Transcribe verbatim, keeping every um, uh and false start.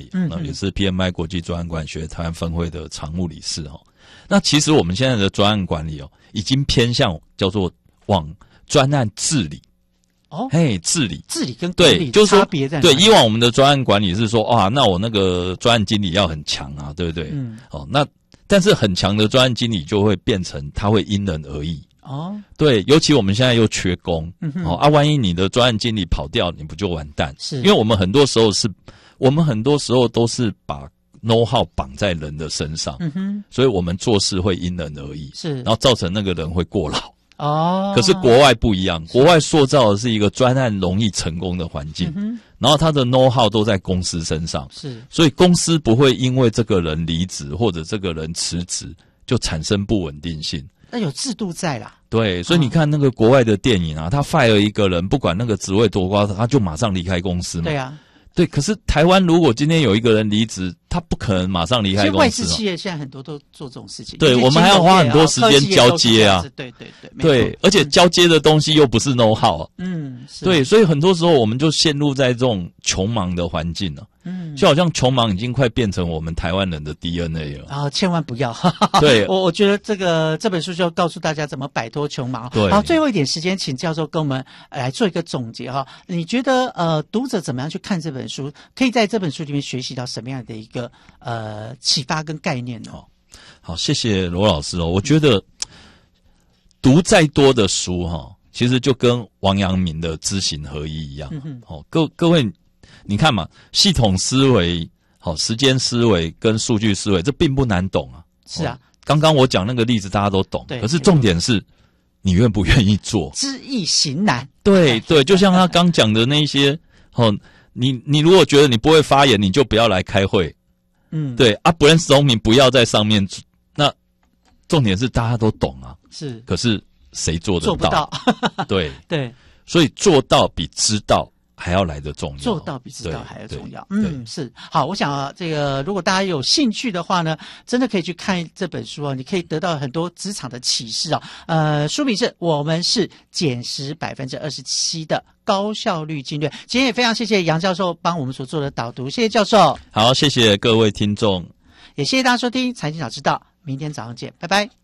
理，嗯，那也是 P M I 国际专案管理学台湾分会的常务理事哦。那其实我们现在的专案管理哦，已经偏向叫做往专案治理。哦，嘿，治理， 治理跟管理差别在哪里？ 对，以往我们的专案管理是说，啊，那我那个专案经理要很强啊，对不对？嗯，哦，那但是很强的专案经理就会变成他会因人而异。哦，对，尤其我们现在又缺工，嗯、哦啊，万一你的专案经理跑掉，你不就完蛋？是，因为我们很多时候是，我们很多时候都是把 know how 绑在人的身上，嗯哼，所以我们做事会因人而异，是，然后造成那个人会过劳。哦，可是国外不一样，国外塑造的是一个专案容易成功的环境，嗯、然后他的 know how 都在公司身上，是，所以公司不会因为这个人离职或者这个人辞职就产生不稳定性。 那有制度在啦， 对，所以你看那个国外的电影啊，他 fire 一个人，不管那个职位多高，他就马上离开公司嘛。 对啊。 对，可是台湾如果今天有一个人离职，他不可能马上离开公司。 外资企业现在很多都做这种事情。 对，我们还要花很多时间交接啊。 对对对， 对，而且交接的东西又不是 know how。嗯，对，所以很多时候我们就陷入在这种穷忙的环境了。嗯，就好像穷忙已经快变成我们台湾人的 D N A 了。 啊，千万不要。 对， 我我觉得这个这本书就要告诉大家怎么摆脱穷忙。对，好，最后一点时间，请教授跟我们来做一个总结哈。你觉得呃，读者怎么样去看这本书？可以在这本书里面学习到什么样的一个呃启发跟概念呢？ 好，谢谢罗老师哦。我觉得读再多的书哈，其实就跟王阳明的知行合一一样。嗯、哦，各各位。你看嘛，系统思维、好时间思维跟数据思维，这并不难懂啊。 是啊， 刚刚我讲那个例子大家都懂，可是重点是你愿不愿意做。 知易行难。 对对，就像他刚讲的那些，哦，你你如果觉得你不会发言，你就不要来开会。嗯，对啊，不认识农民不要在上面。那重点是大家都懂啊，是，可是谁做得到？做不到。 对对， 所以做到比知道还要来得重要， 做到比知道还要重要。嗯，是好。我想啊，这个如果大家有兴趣的话呢，真的可以去看这本书啊，你可以得到很多职场的启示啊。呃，书名是我们是减时百分之二十七的高效率经略。今天也非常谢谢杨教授帮我们所做的导读，谢谢教授。 好，谢谢各位听众， 也谢谢大家收听财经早知道，明天早上见，拜拜。